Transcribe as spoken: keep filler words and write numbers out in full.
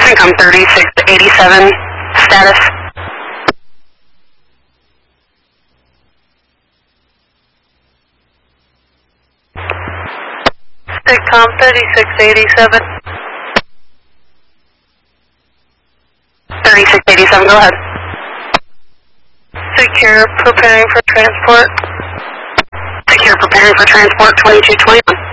Syncom thirty-six eighty-seven, status. Syncom thirty-six eighty-seven. thirty-six eighty-seven, go ahead. Secure, preparing for transport. Secure, preparing for transport, twenty-two twenty-one.